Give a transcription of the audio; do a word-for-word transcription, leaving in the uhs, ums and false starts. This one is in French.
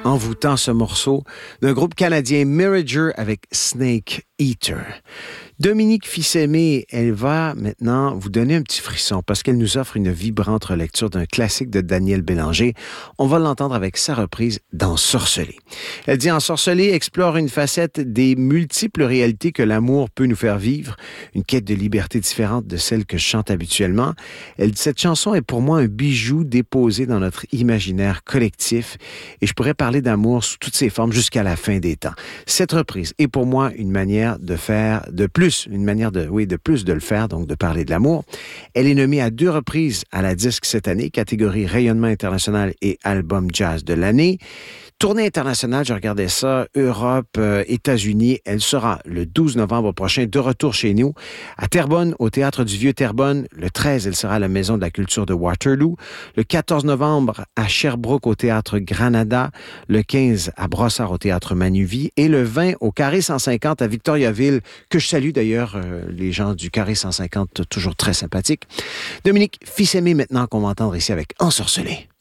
envoûtant ce morceau d'un groupe canadien Mirager avec Snake Eater. Dominique Fils-Aimé, elle va maintenant vous donner un petit frisson parce qu'elle nous offre une vibrante relecture d'un classique de Daniel Bélanger. On va l'entendre avec sa reprise d'Ensorcelé. Elle dit Ensorcelé explore une facette des multiples réalités que l'amour peut nous faire vivre, une quête de liberté différente de celle que je chante habituellement. Elle dit cette chanson est pour moi un bijou déposé dans notre imaginaire collectif et je pourrais parler d'amour sous toutes ses formes jusqu'à la fin des temps. Cette reprise est pour moi une manière de faire de plus, une manière de, oui, de plus de le faire, donc de parler de l'amour. Elle est nommée à deux reprises à la disque cette année, catégorie rayonnement international et album jazz de l'année. Tournée internationale, je regardais ça, Europe, euh, États-Unis. Elle sera le douze novembre prochain de retour chez nous à Terrebonne, au Théâtre du Vieux-Terrebonne. Le treize, elle sera à la Maison de la Culture de Waterloo. Le quatorze novembre, à Sherbrooke, au Théâtre Granada. Le quinze, à Brossard, au Théâtre Manuvie. Et le vingt, au Carré cent cinquante, à Victoriaville, que je salue d'ailleurs, euh, les gens du Carré cent cinquante, toujours très sympathiques. Dominique Fils-Aimé, maintenant, qu'on va entendre ici avec Ensorcelé.